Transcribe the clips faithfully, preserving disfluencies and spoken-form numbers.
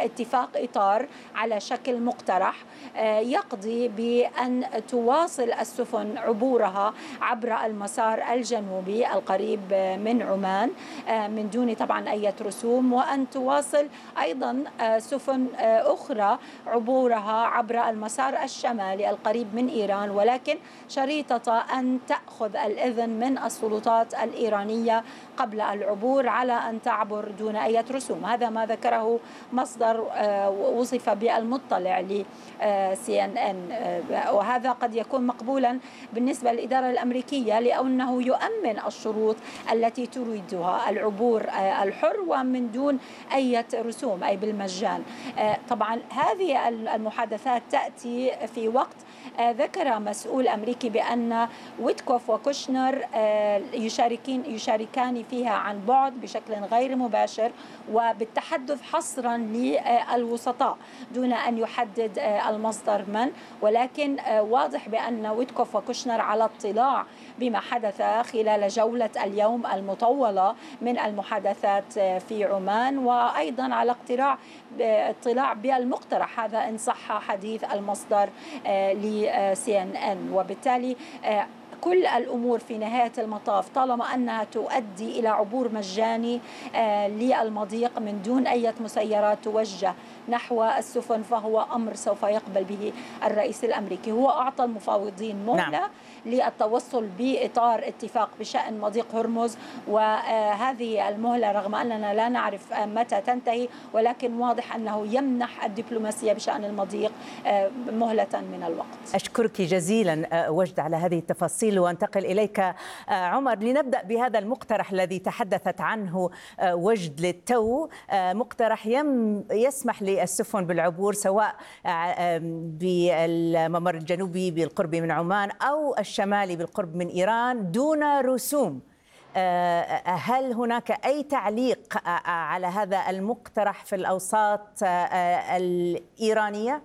اتفاق إطار على شكل مقترح يقضي بأن تواصل السفن عبورها عبر المسار الجنوبي القريب من عمان من دون طبعا أي رسوم، وأن تواصل أيضا سفن أخرى عبورها عبر المسار الشمالي القريب من إيران، ولكن شريطة أن تأخذ الإذن من السلطات الإيرانية قبل العبور على أن تعبر دون أي رسوم. هذا ما ذكره مصدر وصف بالمطلع ل سي إن إن، وهذا قد يكون مقبولا بالنسبة للإدارة الأمريكية لأنه يؤمن الشروط التي تريدها، العبور الحر ومن دون أي رسوم أي بالمجان. طبعا هذه المحادثات تأتي في وقت ذكر مسؤول أمريكي بأن ويتكوف وكوشنر يشاركين يشاركان فيها عن بعد بشكل غير مباشر وبالتحدث حصرا للوسطاء دون أن يحدد المصدر من، ولكن واضح بأن ويتكوف وكوشنر على اطلاع بما حدث خلال جولة اليوم المطولة من المحادثات في عمان، وأيضا على اقتراع اطلاع بالمقترح هذا إن صح حديث المصدر لسي إن إن. وبالتالي كل الأمور في نهاية المطاف طالما أنها تؤدي إلى عبور مجاني للمضيق من دون أي مسيرات توجه نحو السفن فهو أمر سوف يقبل به الرئيس الأمريكي. هو أعطى المفاوضين مهلة نعم. للتوصل بإطار اتفاق بشأن مضيق هرمز، وهذه المهلة رغم أننا لا نعرف متى تنتهي ولكن واضح أنه يمنح الدبلوماسية بشأن المضيق مهلة من الوقت. أشكرك جزيلا وجد على هذه التفاصيل، وانتقل إليك عمر لنبدأ بهذا المقترح الذي تحدثت عنه وجد للتو، مقترح يم يسمح للسفن بالعبور سواء بالممر الجنوبي بالقرب من عمان أو الشمالي بالقرب من إيران دون رسوم. هل هناك أي تعليق على هذا المقترح في الأوساط الإيرانية؟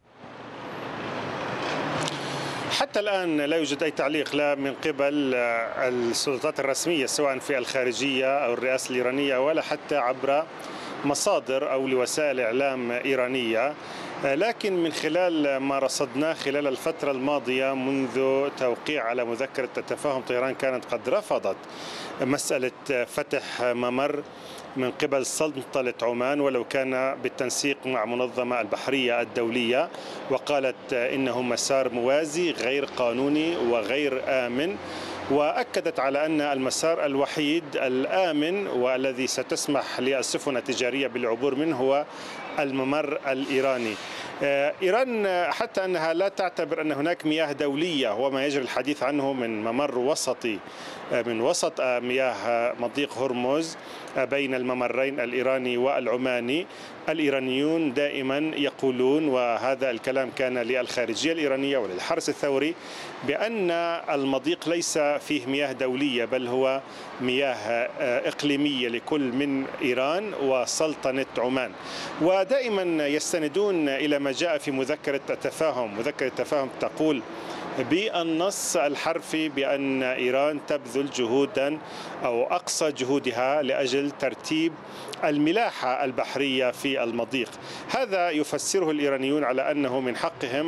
حتى الآن لا يوجد أي تعليق لا من قبل السلطات الرسمية سواء في الخارجية أو الرئاسة الإيرانية ولا حتى عبر مصادر أو لوسائل إعلام إيرانية، لكن من خلال ما رصدناه خلال الفترة الماضية منذ توقيع على مذكرة التفاهم طهران كانت قد رفضت مسألة فتح ممر من قبل سلطنة عمان ولو كان بالتنسيق مع منظمة البحرية الدولية، وقالت إنه مسار موازي غير قانوني وغير آمن، وأكدت على أن المسار الوحيد الآمن والذي ستسمح للسفن التجارية بالعبور منه هو الممر الإيراني. إيران حتى أنها لا تعتبر أن هناك مياه دولية وما يجري الحديث عنه من ممر وسطي من وسط مياه مضيق هرمز بين الممرين الإيراني والعماني. الإيرانيون دائما يقولون، وهذا الكلام كان للخارجية الإيرانية وللحرس الثوري، بأن المضيق ليس فيه مياه دولية بل هو مياه إقليمية لكل من إيران وسلطنة عمان، ودائما يستندون إلى ما جاء في مذكرة التفاهم. مذكرة التفاهم تقول بالنص الحرفي بأن إيران تبذل جهودا أو أقصى جهودها لأجل ترتيب الملاحة البحرية في المضيق. هذا يفسره الإيرانيون على أنه من حقهم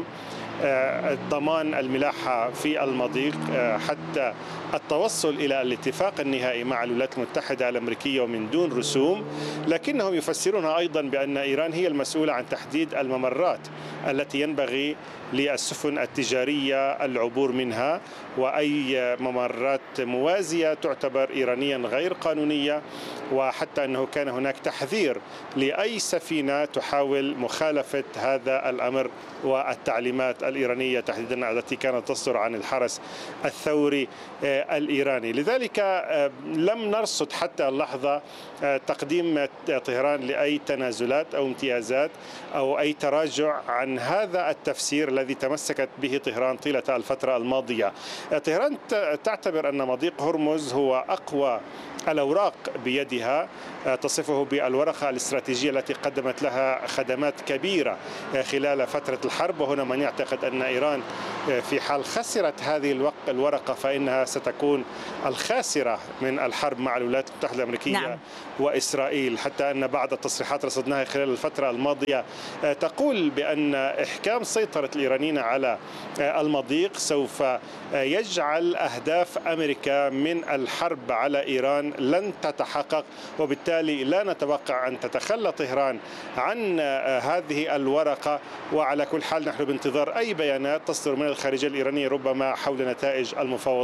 ضمان الملاحة في المضيق حتى التوصل إلى الاتفاق النهائي مع الولايات المتحدة الأمريكية ومن دون رسوم، لكنهم يفسرونها أيضا بأن إيران هي المسؤولة عن تحديد الممرات التي ينبغي للسفن التجارية العبور منها، وأي ممرات موازية تعتبر إيرانيا غير قانونية، وحتى أنه كان هناك تحذير لأي سفينة تحاول مخالفة هذا الأمر والتعليمات الإيرانية تحديدا التي كانت تصدر عن الحرس الثوري الإيراني. لذلك لم نرصد حتى اللحظة تقديم طهران لأي تنازلات أو امتيازات أو أي تراجع عن هذا التفسير الذي تمسكت به طهران طيلة الفترة الماضية. طهران تعتبر أن مضيق هرمز هو أقوى الأوراق بيدها، تصفه بالورقة الاستراتيجية التي قدمت لها خدمات كبيرة خلال فترة الحرب، وهنا من يعتقد أن إيران في حال خسرت هذه الورقة فإنها ست ستكون الخاسرة من الحرب مع الولايات المتحدة الأمريكية نعم. وإسرائيل، حتى أن بعض التصريحات رصدناها خلال الفترة الماضية تقول بأن إحكام سيطرة الإيرانيين على المضيق سوف يجعل أهداف أمريكا من الحرب على إيران لن تتحقق، وبالتالي لا نتوقع أن تتخلى طهران عن هذه الورقة. وعلى كل حال نحن بانتظار أي بيانات تصدر من الخارجية الإيرانية ربما حول نتائج المفاوضات.